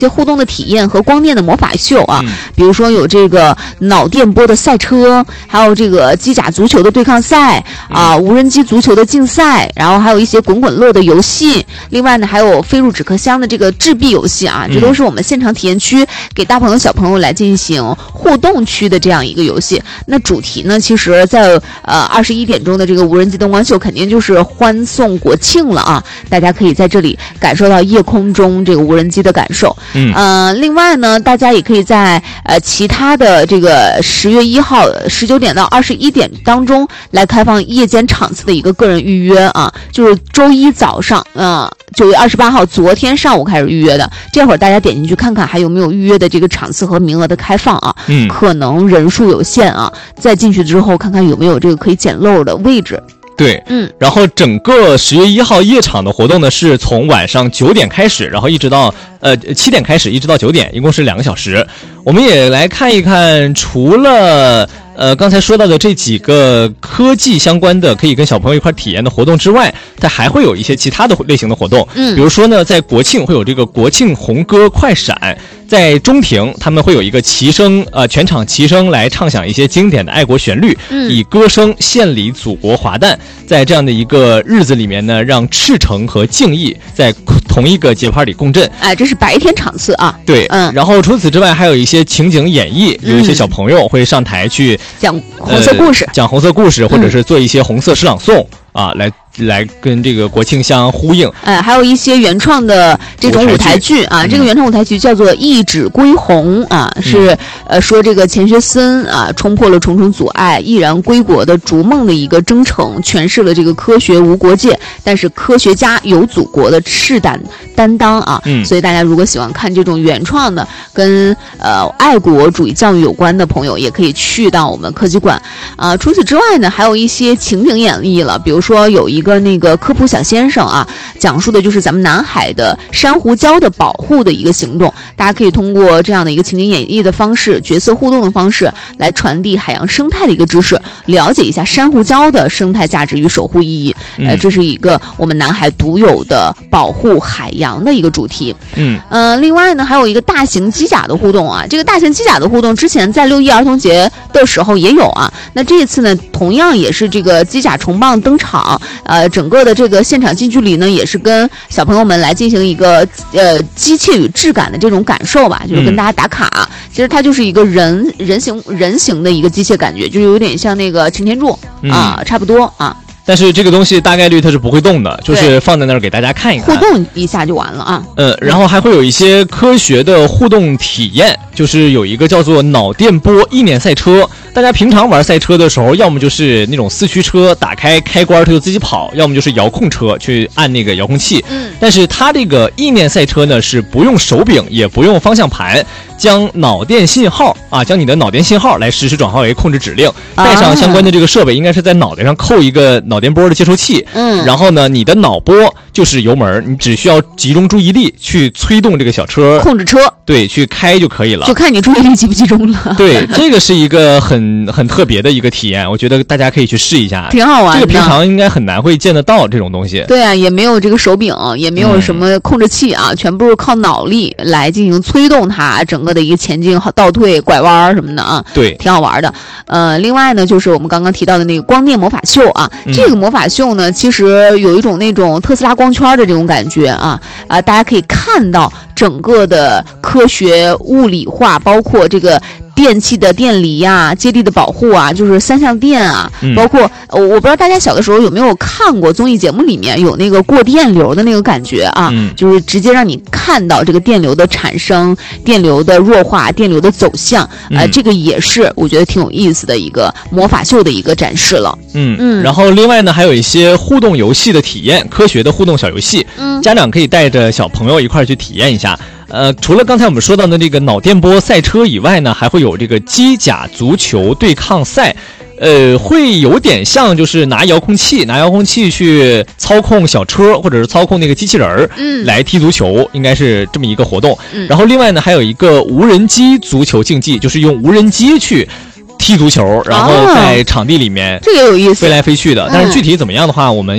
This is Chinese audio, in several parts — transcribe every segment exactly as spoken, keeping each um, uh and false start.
些互动的体验和光电的魔法秀啊，嗯、比如说有这个脑电波的赛车，还有这个机甲足球的对抗赛啊，无人机足球的竞赛，然后还有一些滚滚乐的游戏。另外呢，还有飞入纸壳箱的这个制币游戏啊，这都是我们现场体验区给大朋友小朋友来进行互动区的这样一个游戏。那主题呢，其实在呃二十一点钟的这个无人机灯光秀，肯定就是欢送国庆了啊！大家可以在这里感受到夜空中这个无人机的感受。嗯，呃，另外呢，大家也可以在呃其他的这个十月一号十九点到二十一点当中来开放夜间场次的一个个人预约啊，就是周一早上，呃，九月二十八号昨天上午开始预约的，这会儿大家点进去看看还有没有预约的这个场次和名额的开放啊，嗯，可能人数有限啊，再进去之后看看有没有这个可以捡漏的位置。 对，嗯，然后整个十月一号夜场的活动呢，是从晚上九点开始，然后一直到呃七点开始，一直到九点，一共是两个小时。我们也来看一看，除了呃刚才说到的这几个科技相关的可以跟小朋友一块体验的活动之外，它还会有一些其他的类型的活动，嗯，比如说呢，在国庆会有这个国庆红歌快闪。在中庭，他们会有一个齐声，呃，全场齐声来唱响一些经典的爱国旋律，嗯，以歌声献礼祖国华诞。在这样的一个日子里面呢，让赤诚和敬意在同一个节拍里共振。 哎，这是白天场次啊。 对，嗯。然后除此之外，还有一些情景演绎，有一些小朋友会上台去讲红色故事， 呃、讲红色故事，或者是做一些红色诗朗诵。啊，来来跟这个国庆相呼应。 哎，还有一些原创的这种舞台剧啊，这个原创舞台剧叫做《一纸归鸿》啊，是、嗯、呃说这个钱学森啊冲破了重重阻碍，毅然归国的逐梦的一个征程，诠释了这个科学无国界，但是科学家有祖国的赤胆担当啊。嗯，所以大家如果喜欢看这种原创的跟呃爱国主义教育有关的朋友，也可以去到我们科技馆啊。除此之外呢，还有一些情景演绎了，比如说有一个那个科普小先生啊，讲述的就是咱们南海的珊瑚礁的保护的一个行动，大家可以通过这样的一个情景演绎的方式，角色互动的方式来传递海洋生态的一个知识，了解一下珊瑚礁的生态价值与守护意义。嗯、呃，这是一个我们南海独有的保护海洋的一个主题。嗯，呃，另外呢，还有一个大型机甲的互动啊，这个大型机甲的互动之前在六一儿童节的时候也有啊，那这一次呢，同样也是这个机甲重磅登场。呃，整个的这个现场近距离呢，也是跟小朋友们来进行一个呃机械与质感的这种感受吧，就是跟大家打卡。嗯、其实它就是一个人人形人形的一个机械感觉，就有点像那个擎天柱、嗯、啊，差不多啊。 但是这个东西大概率它是不会动的，就是放在那儿给大家看一看， 互动一下就完了啊。 呃，然后还会有一些科学的互动体验，就是有一个叫做脑电波意念赛车。大家平常玩赛车的时候，要么就是那种四驱车，打开开关它就自己跑，要么就是遥控车去按那个遥控器。嗯，但是它这个意念赛车呢，是不用手柄，也不用方向盘，将脑电信号啊，将你的脑电信号来实时转化为控制指令，带上相关的这个设备，应该是在脑袋上扣一个脑电波的接收器。嗯，然后呢，你的脑波就是油门，你只需要集中注意力去催动这个小车， 控制车， 对，去开就可以了。 就看你注意力集不集中了。 对，这个是一个很很特别的一个体验，我觉得大家可以去试一下， 挺好玩的。 这个平常应该很难会见得到这种东西。 对啊，也没有这个手柄，也没有什么控制器啊，嗯、全部是靠脑力来进行催动它整个的一个前进、倒退、拐弯什么的啊。 对， 挺好玩的。呃，另外呢，就是我们刚刚提到的那个光电魔法秀啊，嗯、这个魔法秀呢，其实有一种那种特斯拉光圈的这种感觉啊啊、呃，大家可以看到整个的科学物理化，包括这个电器的电离啊，接地的保护啊，就是三相电啊，嗯、包括我不知道大家小的时候有没有看过综艺节目里面有那个过电流的那个感觉啊，嗯、就是直接让你看到这个电流的产生、电流的弱化、电流的走向，嗯、呃，这个也是我觉得挺有意思的一个魔法秀的一个展示了。 嗯嗯，然后另外呢，还有一些互动游戏的体验，科学的互动小游戏，嗯，家长可以带着小朋友一块去体验一下。呃，除了刚才我们说到的这个脑电波赛车以外呢，还会有这个机甲足球对抗赛，呃，会有点像就是拿遥控器，拿遥控器去操控小车或者是操控那个机器人儿，嗯，来踢足球，应该是这么一个活动。嗯，然后另外呢，还有一个无人机足球竞技，就是用无人机去踢足球，然后在场地里面这个有意思， 飞来飞去的。但是具体怎么样的话，我们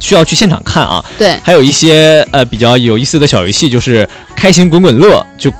需要去现场看啊。 对， 还有一些呃比较有意思的小游戏，就是开心滚滚乐，就